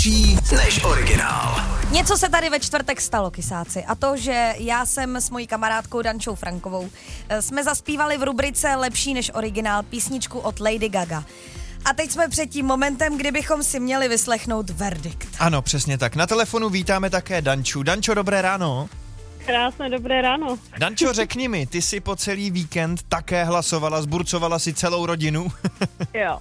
lepší než originál. Něco se tady ve čtvrtek stalo, kysáci, a to, že já jsem s mojí kamarádkou Dančou Frankovou jsme zaspívali v rubrice Lepší než originál písničku od Lady Gaga. A teď jsme před tím momentem, kdy bychom si měli vyslechnout verdikt. Ano, přesně tak. Na telefonu vítáme také Danču. Dančo, dobré ráno. Krásné dobré ráno. Dančo, řekni mi, ty jsi po celý víkend také hlasovala, zburcovala si celou rodinu? Jo.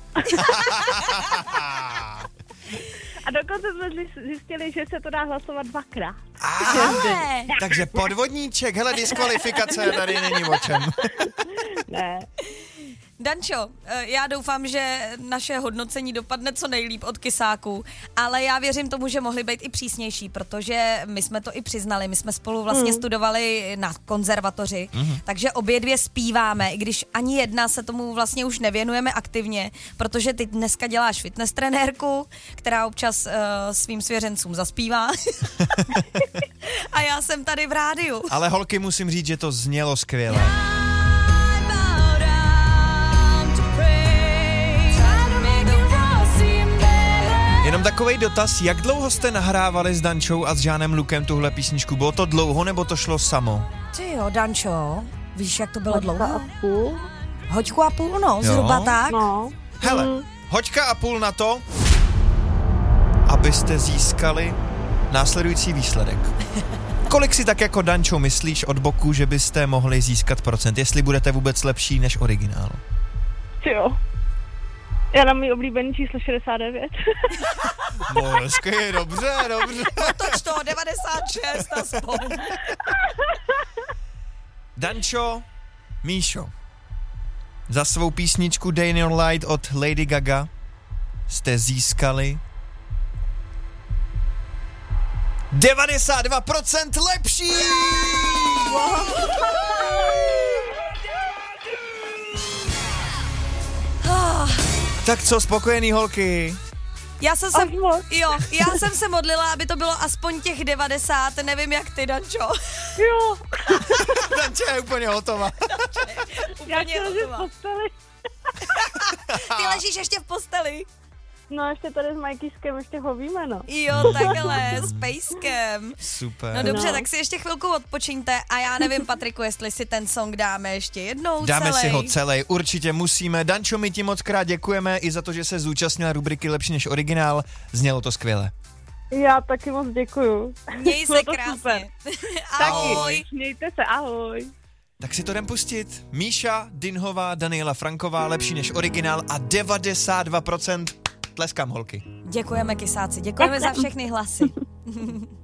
A dokonce jsme zjistili, že se to dá hlasovat dvakrát. Ale... Takže podvodníček, hele, diskvalifikace, tady není o čem. Ne. Dančo, já doufám, že naše hodnocení dopadne co nejlíp od kysáků, ale já věřím tomu, že mohli být i přísnější, protože my jsme to i přiznali, my jsme spolu vlastně studovali na konzervatoři, takže obě dvě zpíváme, i když ani jedna se tomu vlastně už nevěnujeme aktivně, protože ty dneska děláš fitness trenérku, která občas svým svěřencům zaspívá a já jsem tady v rádiu. Ale holky, musím říct, že to znělo skvěle. Jenom takovej dotaz, jak dlouho jste nahrávali s Dančou a s Žánem Lukem tuhle písničku? Bylo to dlouho, nebo to šlo samo? Ty jo, Dančo, víš, jak to bylo dlouho? A půl? Hoďku a půl, no, zhruba tak. No. Hele, hoďka a půl na to, abyste získali následující výsledek. Kolik si tak jako Dančo myslíš od boku, že byste mohli získat procent, jestli budete vůbec lepší než originál? Jo. Já dám mý oblíbený číslo 69. No, hezky, dobře. Otoč to, 96 aspoň. Dančo, Míšo, za svou písničku Day in Your Light od Lady Gaga jste získali 92% lepší! Tak co, spokojený holky? Já jsem se modlila, aby to bylo aspoň těch 90, nevím jak ty, Dančo. Jo. Danča je úplně hotová. Já chci ležet v posteli. Ty ležíš ještě v posteli? No ještě tady s Majkýskem ještě hovíme, no. Jo, takhle, s pejskem. Super. No dobře, No. tak si ještě chvilku odpočiňte a já nevím, Patriku, jestli si ten song dáme ještě jednou Dáme celej. si ho celý, určitě musíme. Dančo, my ti moc krát děkujeme i za to, že se zúčastnila rubriky Lepší než originál. Znělo to skvěle. Já taky moc děkuju. Měj se Bylo to krásně. super. Ahoj. Mějte se, ahoj. Tak si to jdem pustit. Míša Dinhová, Daniela Franková, Lepší než originál a 92%. Tleskám, holky. Děkujeme, kysáci, děkujeme za všechny hlasy.